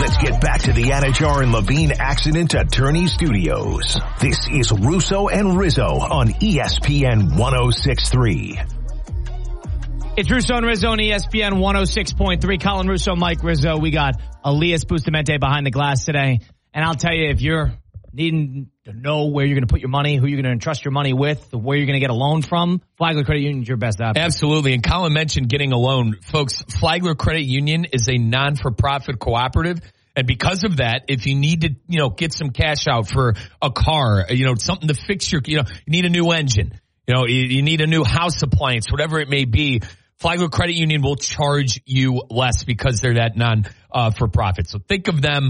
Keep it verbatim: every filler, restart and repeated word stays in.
Let's get back to the Anajar and Levine Accident Attorney Studios. This is Russo and Rizzo on E S P N one oh six point three. It's Russo and Rizzo on E S P N one oh six point three. Colin Russo, Mike Rizzo. We got Elias Bustamante behind the glass today. And I'll tell you, if you're needing to know where you're going to put your money, who you're going to entrust your money with, where you're going to get a loan from, Flagler Credit Union is your best option. Absolutely. And Colin mentioned getting a loan. Folks, Flagler Credit Union is a non-for-profit cooperative. And because of that, if you need to, you know, get some cash out for a car, you know, something to fix your, you know, you need a new engine, you know, you, you need a new house appliance, whatever it may be, Flagler Credit Union will charge you less because they're that non, uh, for profit. So think of them